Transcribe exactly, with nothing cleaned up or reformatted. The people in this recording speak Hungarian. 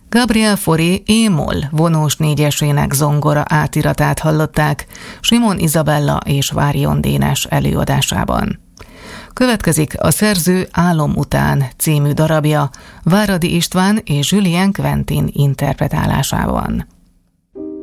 Gabriel Fauré é-moll vonós négyesének zongora átiratát hallották Simon Izabella és Várjon Dénes előadásában. Következik a szerző Álom után című darabja Váradi István és Julien Quentin interpretálásában.